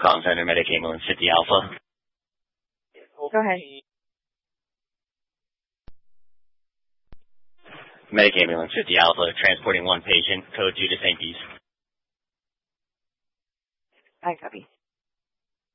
Calling Center, Medic Ambulance 50 Alpha. Go ahead. Medic Ambulance 50 Alpha, transporting one patient, code 2 to St. Pete's. I copy.